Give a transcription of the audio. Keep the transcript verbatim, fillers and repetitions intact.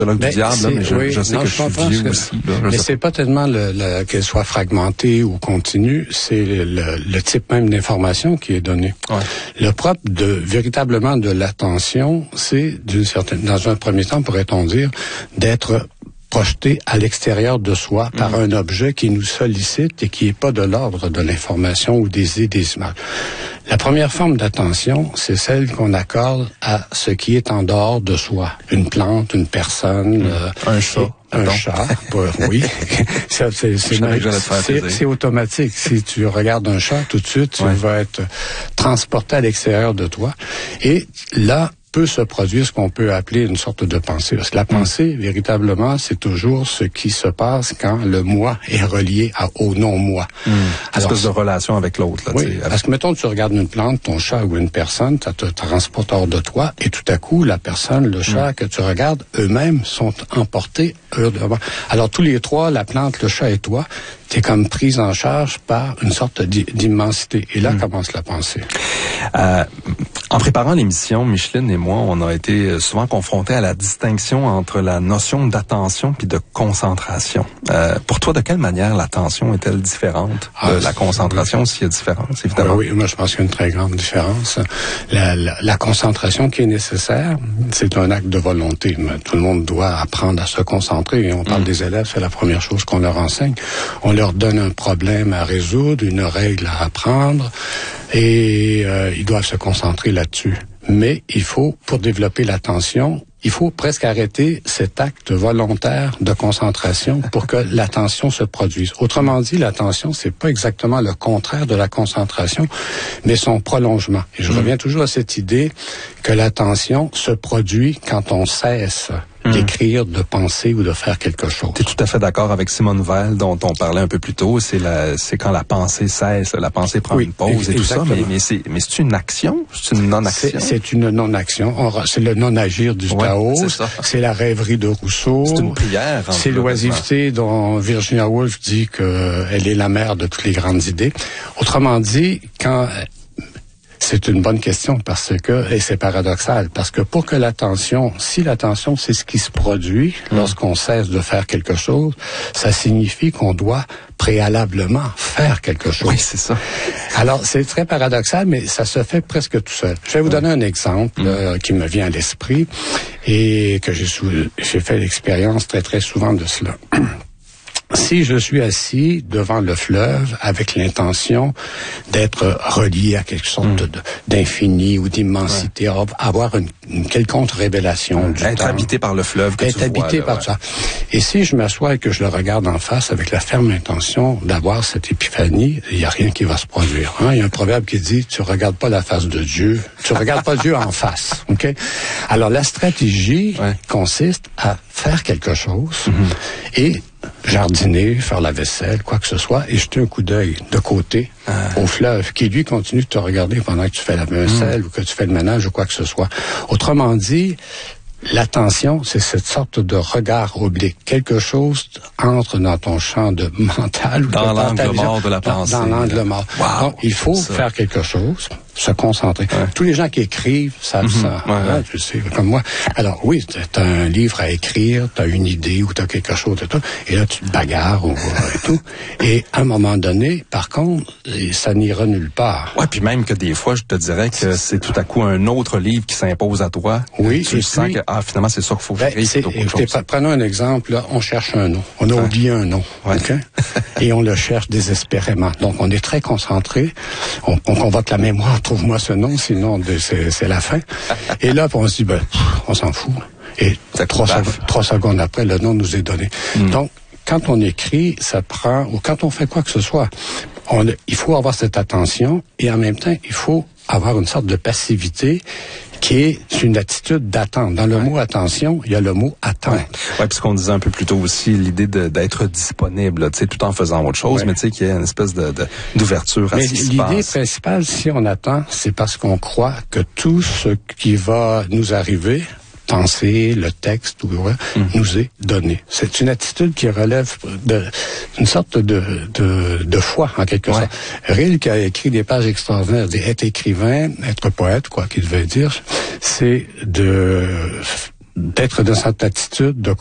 du ben, diable, là, mais je, oui, je sais non, que je je suis vieux que, aussi. Là, mais c'est pas tellement le, le, qu'elle soit fragmentée ou continue, c'est le, le, le type même d'information qui est donné. Ouais. Le propre de véritablement de l'attention, c'est d'une certaine, dans un premier temps, pourrait-on dire, d'être projeté à l'extérieur de soi par mmh. un objet qui nous sollicite et qui n'est pas de l'ordre de l'information ou des idées, des images. La première forme d'attention, c'est celle qu'on accorde à ce qui est en dehors de soi. Une plante, une personne. Mmh. Euh, un chat. Un Attends. chat, oui. c'est, c'est, c'est, c'est, c'est automatique. Si tu regardes un chat, tout de suite, tu ouais. vas être transporté à l'extérieur de toi. Et là, peut se produire ce qu'on peut appeler une sorte de pensée. Parce que la pensée, mmh. véritablement, c'est toujours ce qui se passe quand le moi est relié à, au non-moi. Mmh. Alors, espèce de relation avec l'autre. Là, oui, avec... parce que mettons, tu regardes une plante, ton chat ou une personne, ça te transporte hors de toi, et tout à coup, la personne, le chat mmh. que tu regardes, eux-mêmes sont emportés. Eux, alors, tous les trois, la plante, le chat et toi, t'es comme prise en charge par une sorte d'immensité. Et là mmh. commence la pensée. Euh, en préparant l'émission, Micheline et moi, on a été souvent confrontés à la distinction entre la notion d'attention puis de concentration. Euh, pour toi, de quelle manière l'attention est-elle différente ah, de la concentration, s'il y a différence, évidemment? Oui, oui, moi je pense qu'il y a une très grande différence. La, la, la concentration qui est nécessaire, c'est un acte de volonté. Tout le monde doit apprendre à se concentrer. Et on parle mmh. des élèves, c'est la première chose qu'on leur enseigne. On leur donne un problème à résoudre, une règle à apprendre, et euh, ils doivent se concentrer là-dessus. Mais il faut, pour développer l'attention, il faut presque arrêter cet acte volontaire de concentration pour que l'attention se produise. Autrement dit, l'attention, c'est pas exactement le contraire de la concentration, mais son prolongement. Et je mmh. reviens toujours à cette idée que l'attention se produit quand on cesse Mmh. d'écrire, de penser ou de faire quelque chose. Tu es tout à fait d'accord avec Simone Weil, dont on parlait un peu plus tôt. C'est la, c'est quand la pensée cesse, la pensée prend oui, une pause et exactement. tout ça. Mais, mais c'est, mais c'est une action, c'est une non-action. C'est, c'est une non-action. On, c'est le non-agir du ouais, Tao. C'est, c'est la rêverie de Rousseau. C'est une prière. C'est l'oisiveté dont Virginia Woolf dit que elle est la mère de toutes les grandes idées. Autrement dit, quand c'est une bonne question parce que, et c'est paradoxal, parce que pour que l'attention, si l'attention c'est ce qui se produit mmh. lorsqu'on cesse de faire quelque chose, ça signifie qu'on doit préalablement faire quelque chose. Oui, c'est ça. Alors, c'est très paradoxal, mais ça se fait presque tout seul. Je vais vous donner un exemple mmh. euh, qui me vient à l'esprit et que j'ai, sou- j'ai fait l'expérience très très souvent de cela. Si je suis assis devant le fleuve avec l'intention d'être relié à quelque sorte mmh. de, d'infini ou d'immensité, ouais. avoir une, une quelconque révélation mmh. du être temps. habité par le fleuve que être tu habité vois, par là, ça. Ouais. Et si je m'assois et que je le regarde en face avec la ferme intention d'avoir cette épiphanie, il n'y a rien qui va se produire. Hein? Il y a un proverbe qui dit, tu regardes pas la face de Dieu, tu regardes pas Dieu en face. Ok? Alors la stratégie ouais. consiste à faire quelque chose mmh. et jardiner, faire la vaisselle, quoi que ce soit, et jeter un coup d'œil de côté ah. au fleuve, qui lui continue de te regarder pendant que tu fais la vaisselle mmh. ou que tu fais le ménage ou quoi que ce soit. Autrement dit, l'attention, c'est cette sorte de regard oblique. Quelque chose entre dans ton champ de mental. Dans l'angle mort de la pensée. Dans, dans l'angle mort. Wow, donc, il faut ça. faire quelque chose, se concentrer. Ouais. Tous les gens qui écrivent savent mm-hmm. ça. Ouais, hein, ouais. Tu sais, comme moi. Alors oui, t'as un livre à écrire, t'as une idée ou t'as quelque chose et tout, et là tu te bagarres ou, et tout. Et à un moment donné, par contre, ça n'ira nulle part. Ouais, puis même que des fois, je te dirais que c'est tout à coup un autre livre qui s'impose à toi. Oui, tu sens que ah finalement c'est ça qu'il faut ben, faire. Écoutez, prenons un exemple. Là, on cherche un nom. On a ouais. oublié un nom, ouais. okay? Et on le cherche désespérément. Donc on est très concentré. On, on convoque la mémoire. Trouve-moi ce nom, sinon de, c'est, c'est la fin. Et là, on se dit, ben, pff, on s'en fout. Et trois, sec- trois secondes après, le nom nous est donné. Mm. Donc, quand on écrit, ça prend, ou quand on fait quoi que ce soit, on, il faut avoir cette attention et en même temps, il faut avoir une sorte de passivité qui est une attitude d'attente. Dans le ouais. mot attention, il y a le mot attendre. Ouais, ouais puis ce qu'on disait un peu plus tôt aussi, l'idée de, d'être disponible, tu sais, tout en faisant autre chose, ouais. mais tu sais qu'il y a une espèce de, de d'ouverture à mais ce qui se passe. L'idée principale, si on attend, c'est parce qu'on croit que tout ce qui va nous arriver, penser, le texte, ou, ouais, mmh. nous est donné. C'est une attitude qui relève de, d'une sorte de, de, de foi, en quelque ouais. sorte. Rilke qui a écrit des pages extraordinaires, des être écrivain, être poète, quoi qu'il devait dire, c'est de d'être dans cette attitude de